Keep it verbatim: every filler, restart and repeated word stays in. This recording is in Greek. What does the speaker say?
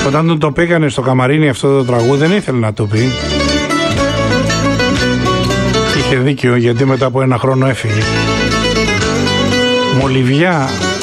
Όταν τον το πήγανε στο καμαρίνι αυτό το τραγούδι δεν ήθελε να το πει. Είχε δίκιο γιατί μετά από ένα χρόνο έφυγε. Μολυβιά